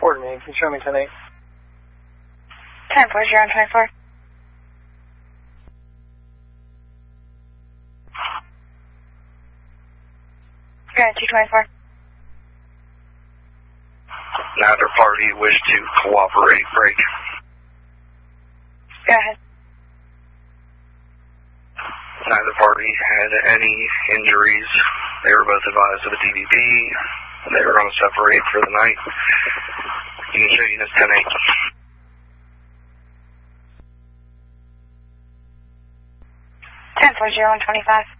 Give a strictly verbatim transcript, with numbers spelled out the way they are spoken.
report me. Can you show me ten eight? ten four zero and twenty-four. Granite two twenty-four. Neither party wish to cooperate. Break. Go ahead. Neither party had any injuries. They were both advised of a D V P. They were going to separate for the night. You can show units ten eight. ten four zero and twenty-five.